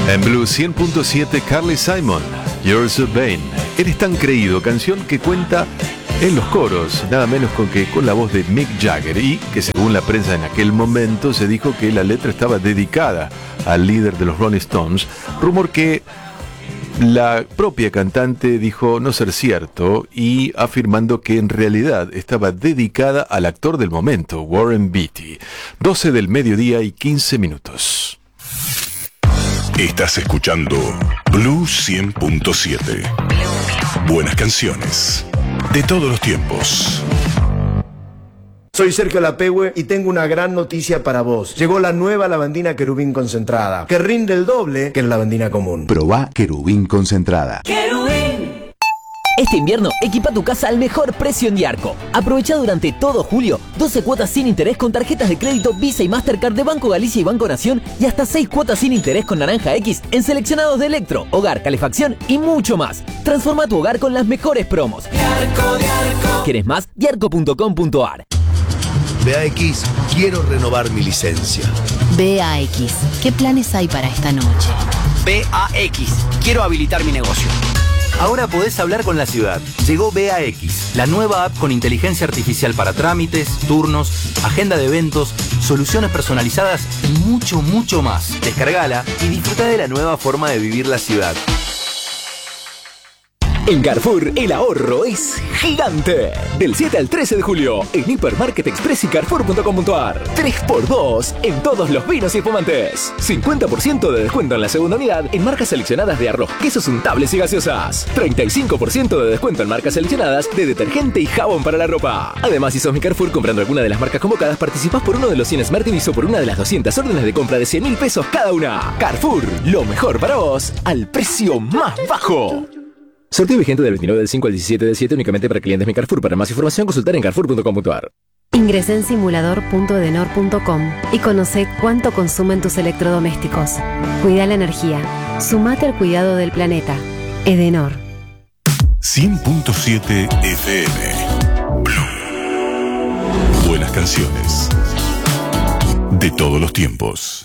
En Blue 100.7, Carly Simon, You're So Vain. Eres tan creído, canción que cuenta en los coros, nada menos con la voz de Mick Jagger, y que según la prensa en aquel momento se dijo que la letra estaba dedicada al líder de los Rolling Stones, rumor que la propia cantante dijo no ser cierto, y afirmando que en realidad estaba dedicada al actor del momento, Warren Beatty. 12 del mediodía y 15 minutos. Estás escuchando Blue 100.7. Buenas canciones de todos los tiempos. Soy Sergio Lapehue y tengo una gran noticia para vos. Llegó la nueva lavandina Querubín concentrada, que rinde el doble que la lavandina común. Probá Querubín concentrada. ¡Querubín! Este invierno, equipa tu casa al mejor precio en Diarco. Aprovecha durante todo julio 12 cuotas sin interés con tarjetas de crédito Visa y Mastercard de Banco Galicia y Banco Nación, y hasta 6 cuotas sin interés con Naranja X en seleccionados de electro, hogar, calefacción y mucho más. Transforma tu hogar con las mejores promos. Diarco, Diarco. ¿Quieres más? Diarco.com.ar. BAX, quiero renovar mi licencia. BAX, ¿qué planes hay para esta noche? BAX, quiero habilitar mi negocio. Ahora podés hablar con la ciudad. Llegó BAX, la nueva app con inteligencia artificial para trámites, turnos, agenda de eventos, soluciones personalizadas y mucho, mucho más. Descargala y disfruta de la nueva forma de vivir la ciudad. En Carrefour, el ahorro es gigante. Del 7 al 13 de julio, en Hipermarket Express y Carrefour.com.ar. 3x2 en todos los vinos y espumantes. 50% de descuento en la segunda unidad en marcas seleccionadas de arroz, quesos untables y gaseosas. 35% de descuento en marcas seleccionadas de detergente y jabón para la ropa. Además, si sos mi Carrefour comprando alguna de las marcas convocadas, participás por uno de los 100 Smart TV o por una de las 200 órdenes de compra de 100.000 pesos cada una. Carrefour, lo mejor para vos, al precio más bajo. Sorteo vigente del 29 del 5 al 17 del 7 únicamente para clientes Mi Carrefour. Para más información, consultar en carrefour.com.ar. Ingresá en simulador.edenor.com y conoce cuánto consumen tus electrodomésticos. Cuida la energía. Sumate al cuidado del planeta. Edenor. 100.7 FM. Blue. Buenas canciones de todos los tiempos.